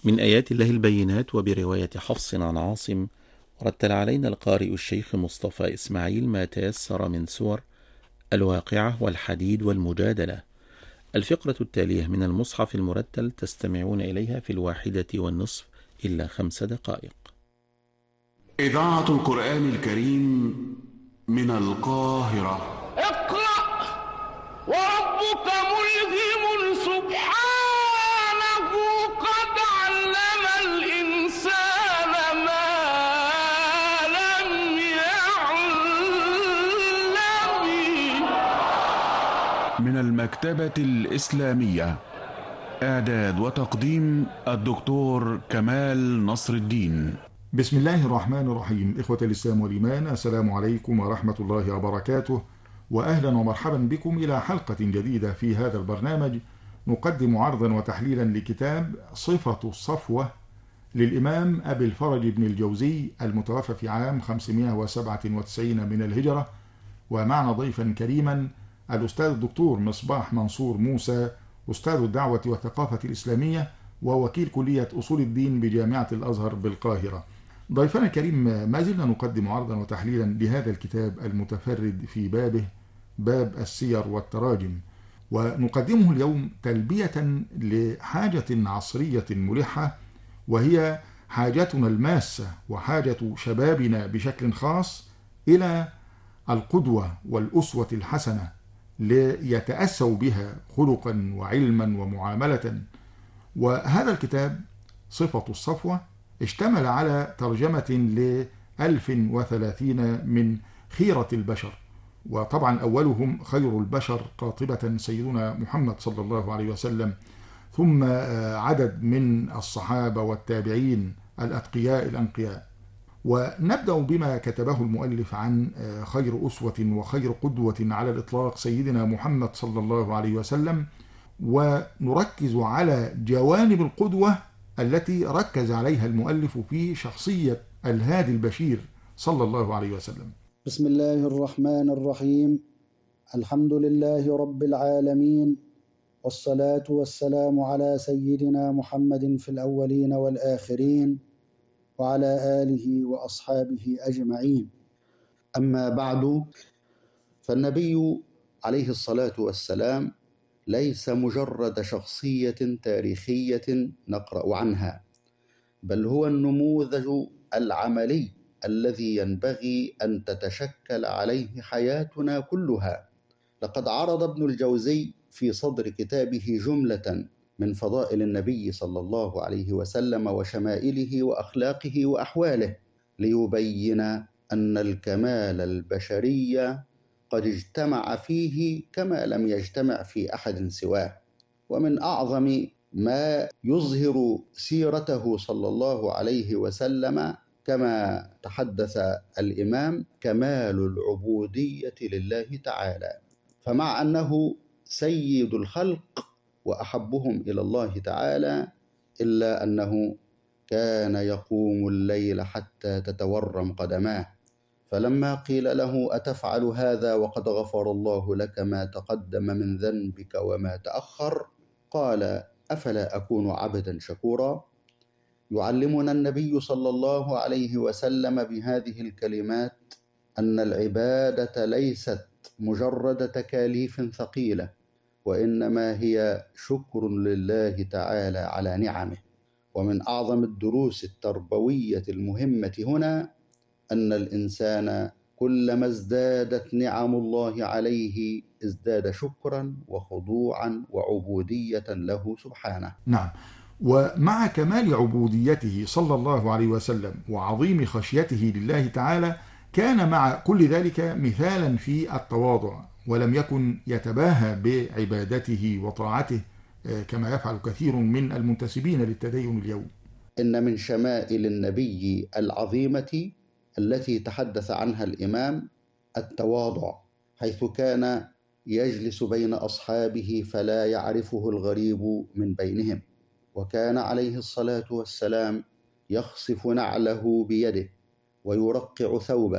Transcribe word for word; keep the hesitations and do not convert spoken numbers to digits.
من آيات الله البينات. وبرواية حفص عن عاصم، رتل علينا القارئ الشيخ مصطفى إسماعيل ما تيسر من سور الواقعة والحديد والمجادلة. الفقرة التالية من المصحف المرتل تستمعون إليها في الواحدة والنصف إلا خمس دقائق. إذاعة القرآن الكريم من القاهرة. اقرأ وربك ملهم سبحانه قد علم الإنسان ما لم يعلم. من المكتبة الإسلامية، إعداد وتقديم الدكتور كمال نصر الدين. بسم الله الرحمن الرحيم. إخوة الإسلام والإيمان، السلام عليكم ورحمة الله وبركاته، وأهلا ومرحبا بكم إلى حلقة جديدة في هذا البرنامج. نقدم عرضا وتحليلا لكتاب صفة الصفوة للإمام أبي الفرج بن الجوزي المتوفى في عام خمسمائة وسبعة وتسعين من الهجرة. ومعنا ضيفا كريما الأستاذ الدكتور مصباح منصور موسى، أستاذ الدعوة والثقافة الإسلامية ووكيل كلية أصول الدين بجامعة الأزهر بالقاهرة. ضيفنا الكريم، ما زلنا نقدم عرضا وتحليلا لهذا الكتاب المتفرد في بابه، باب السير والتراجم، ونقدمه اليوم تلبية لحاجة عصرية ملحة، وهي حاجتنا الماسة وحاجة شبابنا بشكل خاص إلى القدوة والأسوة الحسنة ليتأسوا بها خلقا وعلما ومعاملة. وهذا الكتاب صفة الصفوة اشتمل على ترجمة لألف وثلاثين من خيرة البشر، وطبعا أولهم خير البشر قاطبة سيدنا محمد صلى الله عليه وسلم، ثم عدد من الصحابة والتابعين الأتقياء الأنقياء. ونبدأ بما كتبه المؤلف عن خير أسوة وخير قدوة على الإطلاق سيدنا محمد صلى الله عليه وسلم، ونركز على جوانب القدوة التي ركز عليها المؤلف في شخصية الهادي البشير صلى الله عليه وسلم. بسم الله الرحمن الرحيم. الحمد لله رب العالمين، والصلاة والسلام على سيدنا محمد في الأولين والآخرين، وعلى آله وأصحابه أجمعين. أما بعد، فالنبي عليه الصلاة والسلام ليس مجرد شخصية تاريخية نقرأ عنها، بل هو النموذج العملي الذي ينبغي أن تتشكل عليه حياتنا كلها. لقد عرض ابن الجوزي في صدر كتابه جملة من فضائل النبي صلى الله عليه وسلم وشمائله وأخلاقه وأحواله، ليبين أن الكمال البشري قد اجتمع فيه كما لم يجتمع في أحد سواه. ومن أعظم ما يظهر سيرته صلى الله عليه وسلم كما تحدث الإمام كمال العبودية لله تعالى. فمع أنه سيد الخلق وأحبهم إلى الله تعالى، إلا أنه كان يقوم الليل حتى تتورم قدماه. فلما قيل له أتفعل هذا وقد غفر الله لك ما تقدم من ذنبك وما تأخر، قال أفلا أكون عبدا شكورا. يعلمنا النبي صلى الله عليه وسلم بهذه الكلمات أن العبادة ليست مجرد تكاليف ثقيلة، وإنما هي شكر لله تعالى على نعمه. ومن أعظم الدروس التربوية المهمة هنا أن الإنسان كلما ازدادت نعم الله عليه ازداد شكرا وخضوعا وعبودية له سبحانه. نعم، ومع كمال عبوديته صلى الله عليه وسلم وعظيم خشيته لله تعالى، كان مع كل ذلك مثالا في التواضع، ولم يكن يتباهى بعبادته وطاعته كما يفعل كثير من المنتسبين للتدين اليوم. إن من شمائل النبي العظيمة التي تحدث عنها الإمام التواضع، حيث كان يجلس بين أصحابه فلا يعرفه الغريب من بينهم، وكان عليه الصلاة والسلام يخصف نعله بيده ويرقع ثوبه